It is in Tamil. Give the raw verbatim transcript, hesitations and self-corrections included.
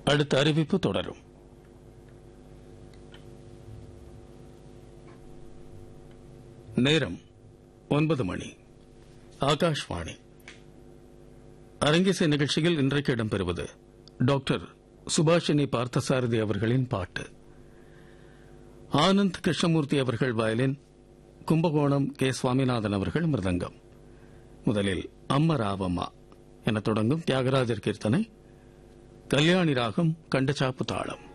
அடுத்த அறிவிப்பு தொடரும். நேரம் ஒன்பது மணி. ஆகாஷ்வாணி. அரங்கிசை நிகழ்ச்சியில் இன்றைக்கு இடம்பெறுவது டாக்டர் சுபாஷினி பார்த்தசாரதி அவர்களின் பாட்டு. ஆனந்த் கிருஷ்ணமூர்த்தி அவர்கள் வயலின், கும்பகோணம் கே சுவாமிநாதன் அவர்கள் மிருதங்கம். முதலில் அம்ம ராவம்மா என தொடங்கும் தியாகராஜர் கீர்த்தனை, கல்யாணி ராகம் கண்டச்சாப்பு தாளம்.